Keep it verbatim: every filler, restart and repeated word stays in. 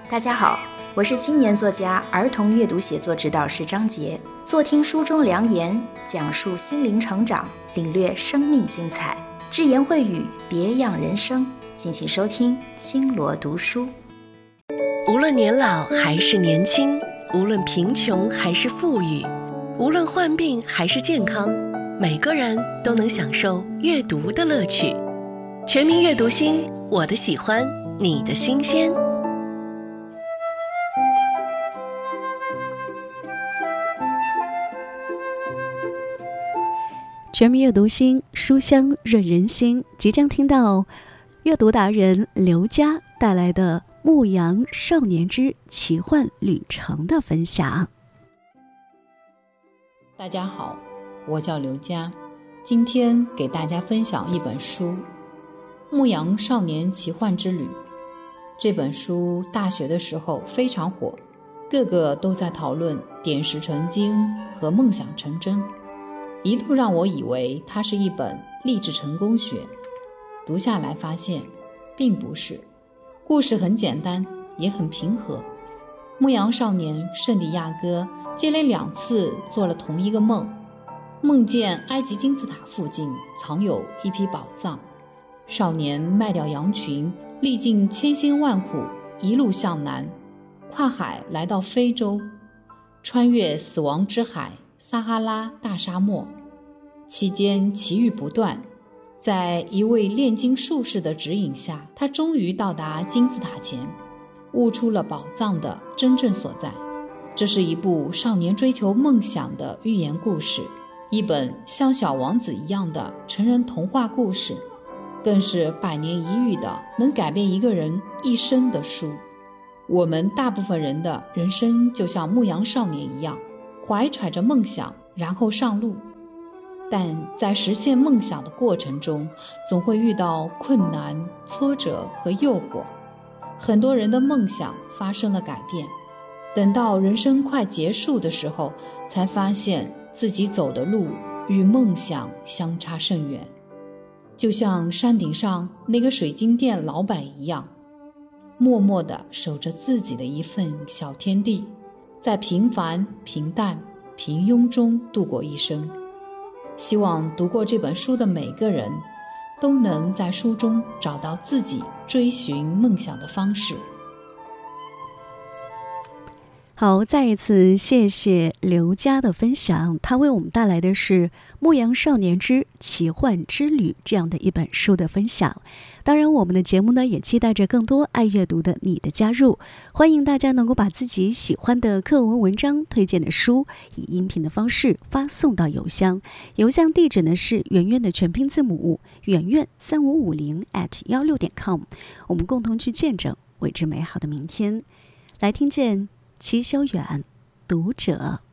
大家好，我是青年作家、儿童阅读写作指导师张杰。坐听书中良言，讲述心灵成长，领略生命精彩，只言会语，别样人生。敬请收听青罗读书。 无论年老还是年轻，无论贫穷还是富裕，无论患病还是健康，每个人都能享受阅读的乐趣。全民阅读心，我的喜欢，你的新鲜。 全民阅读心，书香润人心。即将听到阅读达人刘佳带来的《牧羊少年之奇幻旅程》的分享。 大家好，我叫刘佳，今天给大家分享一本书《牧羊少年奇幻之旅》。这本书大学的时候非常火，个个都在讨论点石成金和梦想成真，一度让我以为它是一本励志成功学。读下来发现并不是，故事很简单也很平和。牧羊少年圣地亚哥接连两次做了同一个梦，梦见埃及金字塔附近藏有一批宝藏。少年卖掉羊群，历尽千辛万苦，一路向南，跨海来到非洲，穿越死亡之海撒哈拉大沙漠，期间奇遇不断。在一位炼金术士的指引下，他终于到达金字塔前，悟出了宝藏的真正所在。这是一部少年追求梦想的寓言故事，一本像小王子一样的成人童话故事，更是百年一遇的能改变一个人一生的书。我们大部分人的人生就像牧羊少年一样，怀揣着梦想，然后上路。但在实现梦想的过程中，总会遇到困难、挫折和诱惑。很多人的梦想发生了改变，等到人生快结束的时候，才发现自己走的路与梦想相差甚远。就像山顶上那个水晶店老板一样，默默地守着自己的一份小天地，在平凡、平淡、平庸中度过一生。希望读过这本书的每个人都能在书中找到自己追寻梦想的方式。 好，再一次谢谢刘佳的分享，他为我们带来的是《牧羊少年之奇幻之旅》这样的一本书的分享。当然，我们的节目呢也期待着更多爱阅读的你的加入，欢迎大家能够把自己喜欢的课文文章、推荐的书以音频的方式发送到邮箱，邮箱地址呢是圆圆的全拼字母圆圆三五五零 at 幺六点 com， 我们共同去见证为之美好的明天。来听见齐修远读者。